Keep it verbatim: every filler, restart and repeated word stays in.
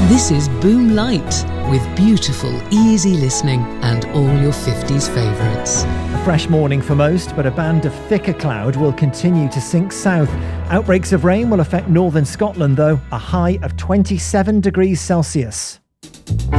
This is Boom Light, with beautiful, easy listening and all your fifties favourites. A fresh morning for most, but a band of thicker cloud will continue to sink south. Outbreaks of rain will affect northern Scotland, though, a high of twenty-seven degrees Celsius.